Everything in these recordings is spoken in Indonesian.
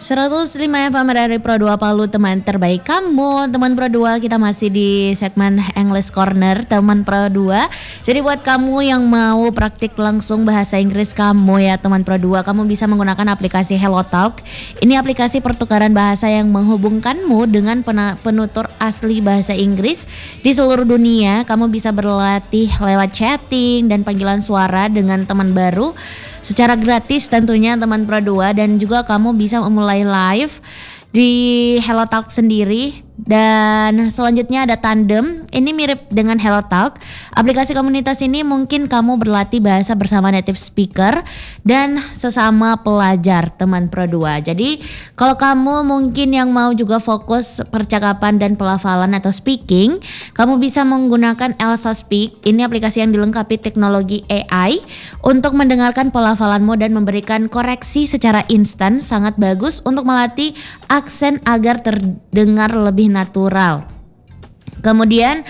105 FM dari Pro 2 Palu, teman terbaik kamu. Teman Pro 2, kita masih di segmen English Corner teman Pro 2. Jadi buat kamu yang mau praktik langsung bahasa Inggris kamu ya teman Pro 2, kamu bisa menggunakan aplikasi HelloTalk. Ini aplikasi pertukaran bahasa yang menghubungkanmu dengan penutur asli bahasa Inggris di seluruh dunia. Kamu bisa berlatih lewat chatting dan panggilan suara dengan teman baru secara gratis tentunya teman Pro 2, dan juga kamu bisa memulai live di HelloTalk sendiri. Dan selanjutnya ada Tandem, ini mirip dengan HelloTalk. Aplikasi komunitas ini mungkin kamu berlatih bahasa bersama native speaker dan sesama pelajar teman Pro 2. Jadi kalau kamu mungkin yang mau juga fokus percakapan dan pelafalan atau speaking, kamu bisa menggunakan Elsa Speak. Ini aplikasi yang dilengkapi teknologi AI untuk mendengarkan pelafalanmu dan memberikan koreksi secara instan. Sangat bagus untuk melatih aksen agar terdengar lebih natural. Kemudian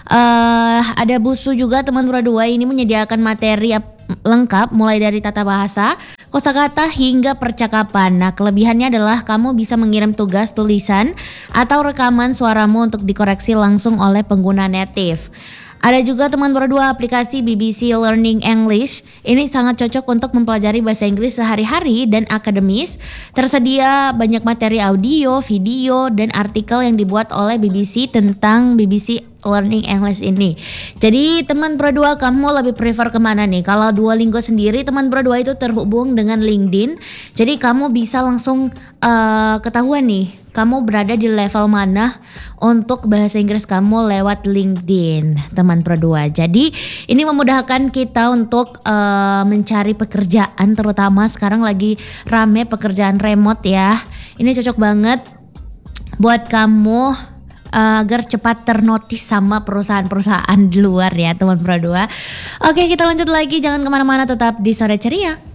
ada Busu juga teman Pro 2, ini menyediakan materi lengkap mulai dari tata bahasa, kosakata hingga percakapan. Nah, kelebihannya adalah kamu bisa mengirim tugas tulisan atau rekaman suaramu untuk dikoreksi langsung oleh pengguna native. Ada juga teman Pro 2 aplikasi BBC Learning English. Ini sangat cocok untuk mempelajari bahasa Inggris sehari-hari dan akademis. Tersedia banyak materi audio, video, dan artikel yang dibuat oleh BBC tentang BBC Learning English ini. Jadi teman Pro 2, kamu lebih prefer kemana nih? Kalau Duolingo sendiri teman Pro 2 itu terhubung dengan LinkedIn. Jadi kamu bisa langsung ketahuan nih kamu berada di level mana untuk bahasa Inggris kamu lewat LinkedIn teman Pro 2. Jadi ini memudahkan kita untuk mencari pekerjaan, terutama sekarang lagi rame pekerjaan remote ya. Ini cocok banget buat kamu agar cepat ternotis sama perusahaan-perusahaan di luar ya teman Pro 2. Oke, kita lanjut lagi, jangan kemana-mana, tetap di Sore Ceria.